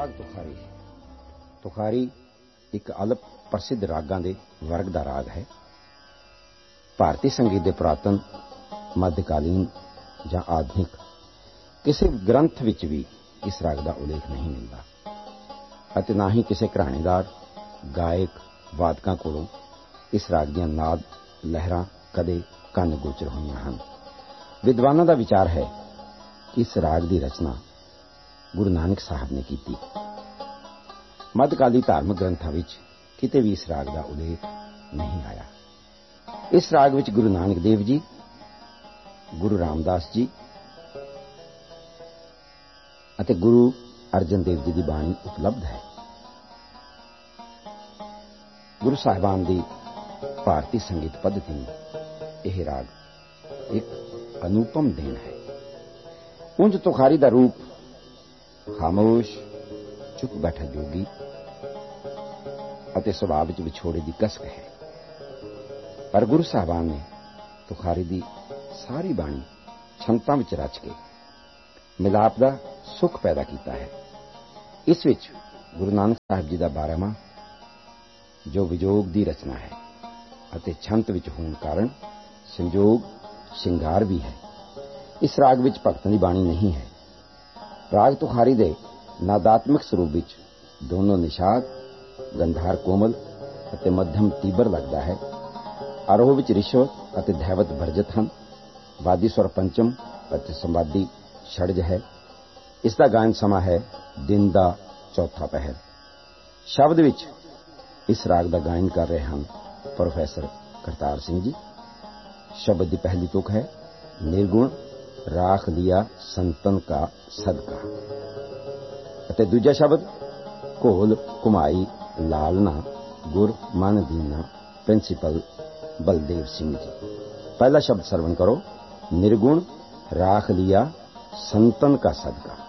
ਰਾਗ ਤੁਖਾਰੀ। ਤੁਖਾਰੀ ਇੱਕ ਅਲਪ ਪ੍ਰਸਿੱਧ ਰਾਗਾਂ ਦੇ ਵਰਗ ਦਾ ਰਾਗ ਹੈ। ਭਾਰਤੀ ਸੰਗੀਤ ਦੇ ਪੁਰਾਤਨ, ਮੱਧਕਾਲੀਨ ਜਾਂ ਆਧੁਨਿਕ ਕਿਸੇ ਗ੍ਰੰਥ ਵਿੱਚ ਵੀ ਇਸ ਰਾਗ ਦਾ ਉਲੇਖ ਨਹੀਂ ਮਿਲਦਾ ਅਤੇ ਨਾ ਹੀ ਕਿਸੇ ਘਰਾਣੇਦਾਰ, ਗਾਇਕ, ਵਾਦਕਾਂ ਕੋਲੋਂ ਇਸ ਰਾਗ ਦੀਆਂ ਨਾਦ ਲਹਿਰਾਂ ਕਦੇ ਕੰਨ ਗੋਚਰ ਹੋਈਆਂ ਹਨ। ਵਿਦਵਾਨਾਂ ਦਾ ਵਿਚਾਰ ਹੈ ਕਿ ਇਸ ਰਾਗ ਦੀ ਰਚਨਾ ਗੁਰੂ ਨਾਨਕ ਸਾਹਿਬ ਨੇ ਕੀਤੀ। ਮੱਧਕਾਲੀ ਧਾਰਮਿਕ ਗ੍ਰੰਥਾਂ ਵਿੱਚ ਕਿਤੇ ਵੀ ਇਸ ਰਾਗ ਦਾ ਉਲੇਖ ਨਹੀਂ ਆਇਆ। ਇਸ ਰਾਗ ਵਿੱਚ ਗੁਰੂ ਨਾਨਕ ਦੇਵ ਜੀ, ਗੁਰੂ ਰਾਮਦਾਸ ਜੀ ਅਤੇ ਗੁਰੂ ਅਰਜਨ ਦੇਵ ਜੀ ਦੀ ਬਾਣੀ ਉਪਲਬਧ ਹੈ। ਗੁਰੂ ਸਾਹਿਬਾਨ ਦੀ ਭਾਰਤੀ ਸੰਗੀਤ ਪੱਧਤੀ ਨੂੰ ਇਹ ਰਾਗ ਇੱਕ ਅਨੂਪਮ ਦੇਣ ਹੈ। ਉਂਝ ਤੁਖਾਰੀ ਦਾ ਰੂਪ ਖਾਮੋਸ਼, ਚੁੱਪ ਬੈਠਾ ਜੋਗੀ ਅਤੇ ਸੁਭਾਅ ਵਿੱਚ ਵਿਛੋੜੇ ਦੀ ਕਸਕ ਹੈ। ਪਰ ਗੁਰੂ ਸਾਹਿਬਾਨ ਨੇ ਤੁਖਾਰੀ ਦੀ ਸਾਰੀ ਬਾਣੀ ਛੰਤਾਂ ਵਿੱਚ ਰਚ ਕੇ ਮਿਲਾਪ ਦਾ ਸੁੱਖ ਪੈਦਾ ਕੀਤਾ ਹੈ। ਇਸ ਵਿੱਚ ਗੁਰੂ ਨਾਨਕ ਸਾਹਿਬ ਜੀ ਦਾ 12ਵਾਂ ਜੋ ਵਿਜੋਗ ਦੀ ਰਚਨਾ ਹੈ ਅਤੇ ਛੰਤ ਵਿੱਚ ਹੋਣ ਕਾਰਨ ਸੰਜੋਗ ਸ਼ਿੰਗਾਰ ਵੀ ਹੈ। ਇਸ ਰਾਗ ਵਿੱਚ ਭਗਤਾਂ ਦੀ ਬਾਣੀ ਨਹੀਂ ਹੈ। ਰਾਗ ਤੁਖਾਰੀ ਦੇ ਨਾਦਾਤਮਿਕ ਸਰੂਪ ਵਿੱਚ ਦੋਨੋਂ ਨਿਸ਼ਾਦ, ਗੰਧਾਰ ਕੋਮਲ ਅਤੇ ਮੱਧਮ ਤੀਬਰ ਲੱਗਦਾ ਹੈ। ਆਰੋਹ ਵਿੱਚ ਰਿਸ਼ਵਤ ਅਤੇ ਧੈਵਤ ਵਰਜਿਤ ਹਨ। ਵਾਦੀ ਸਵਰ ਪੰਚਮ ਅਤੇ ਸੰਵਾਦੀ ਛੜਜ ਹੈ। ਇਸ ਦਾ ਗਾਇਨ ਸਮਾਂ ਹੈ ਦਿਨ ਦਾ ਚੌਥਾ ਪਹਿਰ। ਸ਼ਬਦ ਵਿੱਚ ਇਸ ਰਾਗ ਦਾ ਗਾਇਨ ਕਰ ਰਹੇ ਹਨ ਪ੍ਰੋਫੈਸਰ ਕਰਤਾਰ ਸਿੰਘ ਜੀ। ਸ਼ਬਦ ਦੀ ਪਹਿਲੀ ਤੁਕ ਹੈ ਨਿਰਗੁਣ ਰਾਖ ਲਿਆ ਸੰਤਨ ਕਾ ਸਦਕਾ ਅਤੇ ਦੂਜਾ ਸ਼ਬਦ ਘੋਲ ਘੁਮਾਈ ਲਾਲਨਾ ਗੁਰ ਮਨ ਦੀਨਾ ਪ੍ਰਿੰਸੀਪਲ ਬਲਦੇਵ ਸਿੰਘ ਜੀ। ਪਹਿਲਾ ਸ਼ਬਦ ਸਰਵਣ ਕਰੋ। ਨਿਰਗੁਣ ਰਾਖ ਲਿਆ ਸੰਤਨ ਕਾ ਸਦਕਾ।